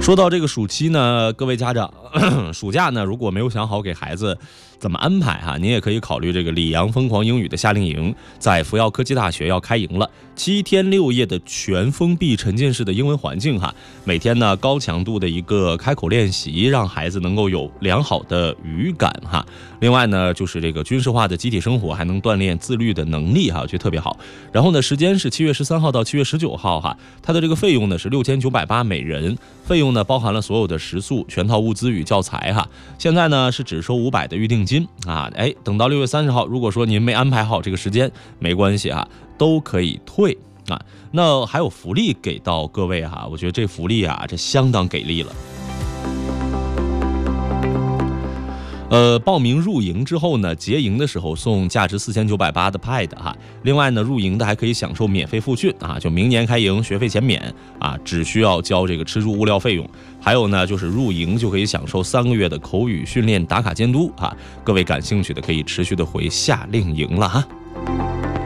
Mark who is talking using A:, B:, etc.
A: 说到这个暑期呢，各位家长，暑假呢如果没有想好给孩子怎么安排哈，您也可以考虑这个里昂疯狂英语的夏令营，在福耀科技大学要开营了，7天6夜的全封闭沉浸式的英文环境哈，每天呢高强度的一个开口练习，让孩子能够有良好的语感哈。另外呢，就是这个军事化的集体生活，还能锻炼自律的能力哈，我觉得特别好。然后呢，时间是7月13号到7月19号哈，它的这个费用呢是6980每人，费用呢包含了所有的食宿、全套物资与教材哈。现在呢是只收500的预定金啊，等到6月30号，如果说您没安排好这个时间，没关系啊，都可以退啊。那还有福利给到各位哈，我觉得这福利啊，这相当给力了。报名入营之后呢，结营的时候送价值4980的 Pad 哈。另外呢，入营的还可以享受免费复训啊，就明年开营学费减免啊，只需要交这个吃住物料费用。还有呢，就是入营就可以享受3个月的口语训练打卡监督啊。各位感兴趣的可以持续的回夏令营了哈。